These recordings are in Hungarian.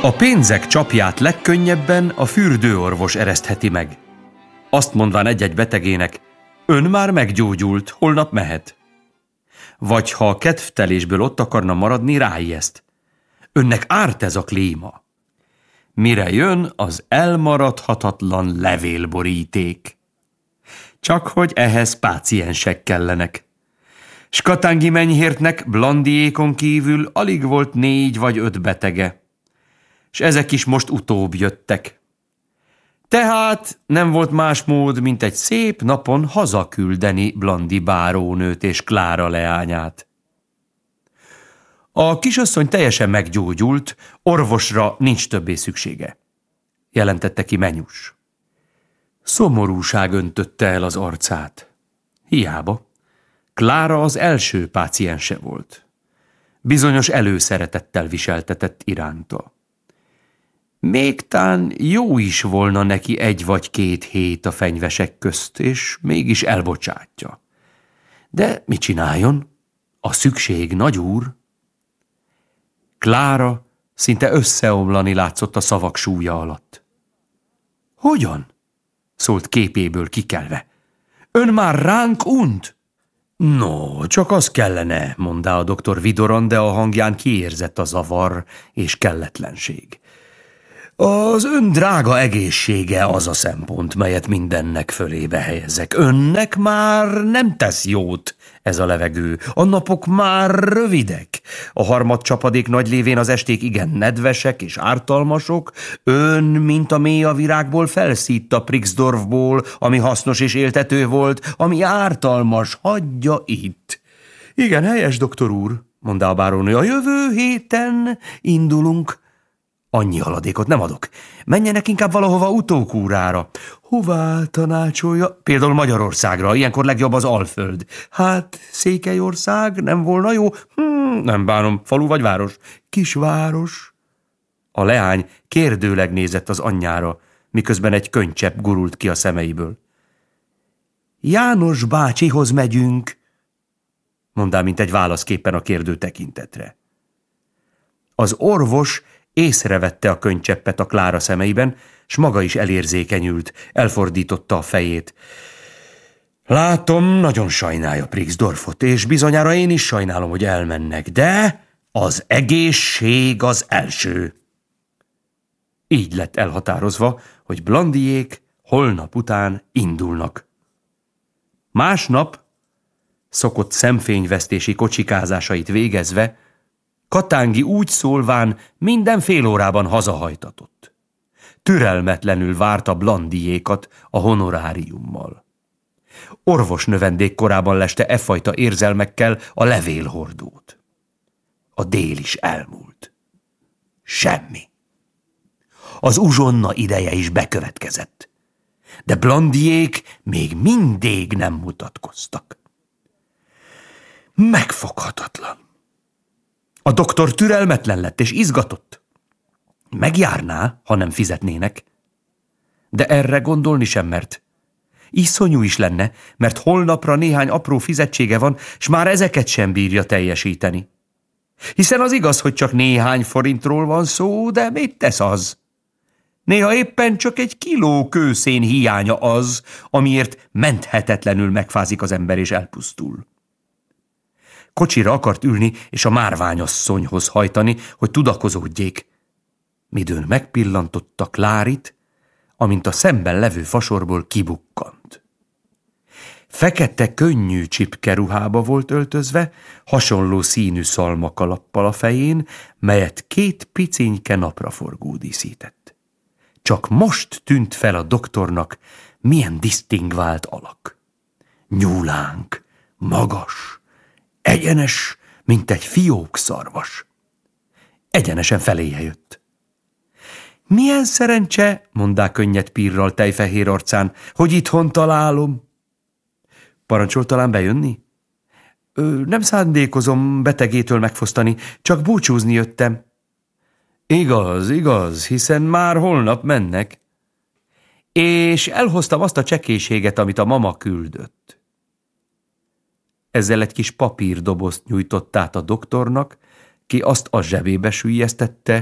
A pénzek csapját legkönnyebben a fürdőorvos eresztheti meg. Azt mondván egy-egy betegének, ön már meggyógyult, holnap mehet. Vagy ha a kedvtelésből ott akarna maradni, ráijeszt. Önnek árt ez a klíma. Mire jön az elmaradhatatlan levélboríték. Csak hogy ehhez páciensek kellenek. Skatángi Menyhértnek Blandiékon kívül alig volt 4 vagy 5 betege. És ezek is most utóbb jöttek. Tehát nem volt más mód, mint egy szép napon hazaküldeni Blandi bárónőt és Klára leányát. A kisasszony teljesen meggyógyult, orvosra nincs többé szüksége, jelentette ki Menyus. Szomorúság öntötte el az arcát. Hiába. Klára az első páciense volt. Bizonyos előszeretettel viseltetett iránta. Még tán jó is volna neki 1 vagy 2 hét a fenyvesek közt, és mégis elbocsátja. De mit csináljon? A szükség nagyúr. Klára szinte összeomlani látszott a szavak súlya alatt. Hogyan? Szólt képéből kikelve. Ön már ránk unt? No, csak az kellene, mondta a doktor vidoran, de a hangján kiérzett a zavar és kelletlenség. Az ön drága egészsége az a szempont, melyet mindennek fölébe helyezek. Önnek már nem tesz jót ez a levegő. A napok már rövidek. A harmadcsapadék nagy lévén az esték igen nedvesek és ártalmasok. Ön, mint a mély a virágból, felszítt a Prixdorfból, ami hasznos és éltető volt, ami ártalmas, hagyja itt. Igen, helyes, doktor úr, mondta a bárónő, a jövő héten indulunk. Annyi haladékot nem adok. Menjenek inkább valahova utókúrára. Hová tanácsolja? Például Magyarországra, ilyenkor legjobb az Alföld. Hát, Székelyország nem volna jó? Nem bánom, falu vagy város? Kisváros. A leány kérdőleg nézett az anyjára, miközben egy könycsepp gurult ki a szemeiből. János bácsihoz megyünk, mondá, mint egy válaszképpen a kérdő tekintetre. Az orvos észrevette a könycseppet a Klára szemeiben, s maga is elérzékenyült, elfordította a fejét. Látom, nagyon sajnálja Prixdorfot, és bizonyára én is sajnálom, hogy elmennek, de az egészség az első. Így lett elhatározva, hogy Blandiék holnap után indulnak. Másnap, szokott szemfényvesztési kocsikázásait végezve, Katángi úgy szólván minden fél órában hazahajtatott. Türelmetlenül várta Blandiékat a honoráriummal. Orvos növendék korában leste e fajta érzelmekkel a levélhordót. A dél is elmúlt. Semmi. Az uzsonna ideje is bekövetkezett. De Blandiék még mindig nem mutatkoztak. Megfoghatatlan. A doktor türelmetlen lett és izgatott. Megjárná, ha nem fizetnének. De erre gondolni sem mert. Iszonyú is lenne, mert holnapra néhány apró fizetsége van, s már ezeket sem bírja teljesíteni. Hiszen az igaz, hogy csak néhány forintról van szó, de mit tesz az? Néha éppen csak 1 kiló kőszén hiánya az, amiért menthetetlenül megfázik az ember és elpusztul. Kocsira akart ülni és a márványasszonyhoz hajtani, hogy tudakozódjék. Midőn megpillantotta Klárit, amint a szemben levő fasorból kibukkant. Fekete könnyű csipkeruhába volt öltözve, hasonló színű szalmakalappal a fején, melyet 2 picinke napraforgó díszített. Csak most tűnt fel a doktornak, milyen disztingvált alak. Nyúlánk, magas, egyenes, mint egy fiókszarvas. Egyenesen feléje jött. Milyen szerencse, mondá könnyed pirral tejfehér arcán, hogy itthon találom. Parancsol talán bejönni? Nem szándékozom betegétől megfosztani, csak búcsúzni jöttem. Igaz, igaz, hiszen már holnap mennek. És elhoztam azt a csekélységet, amit a mama küldött. Ezzel egy kis papírdobozt nyújtott át a doktornak, ki azt a zsebébe süllyesztette,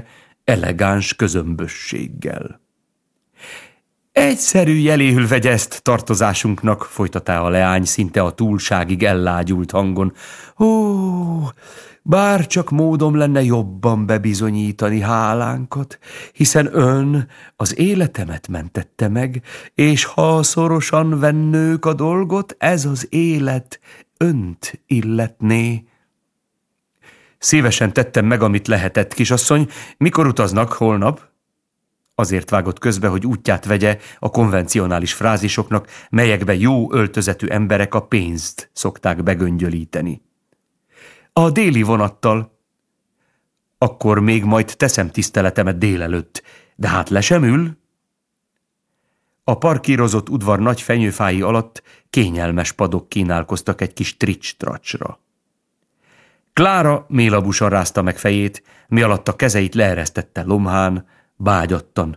elegáns közömbösséggel. Egyszerű jeléül vegye ezt tartozásunknak, folytatta a leány szinte a túlságig ellágyult hangon. Ó, bár csak módom lenne jobban bebizonyítani hálánkat, hiszen ön az életemet mentette meg, és ha szorosan vennők a dolgot, ez az élet önt illetné. Szívesen tettem meg, amit lehetett, kisasszony. Mikor utaznak? Holnap? Azért vágott közbe, hogy útját vegye a konvencionális frázisoknak, melyekbe jó öltözetű emberek a pénzt szokták begöngyölíteni. A déli vonattal. Akkor még majd teszem tiszteletemet délelőtt, de hát le sem ül? A parkírozott udvar nagy fenyőfái alatt kényelmes padok kínálkoztak egy kis trics-tracsra. Klára mélabusan rázta meg fejét, mi alatt a kezeit leeresztette lomhán, bágyattan.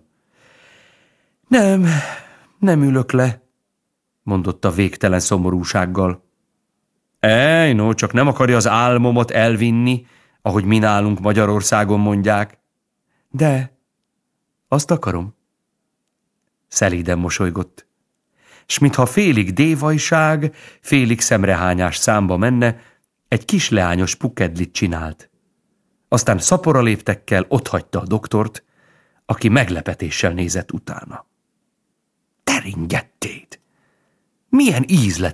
Nem ülök le, mondotta végtelen szomorúsággal. No, csak nem akarja az álmomat elvinni, ahogy mi nálunk Magyarországon mondják. De, azt akarom. Szelíden mosolygott. S mintha félig dévajság, félig szemrehányás számba menne, egy kisleányos pukedlit csinált. Aztán szapora léptekkel otthagyta a doktort, aki meglepetéssel nézett utána. Teringettéd! Milyen íz lett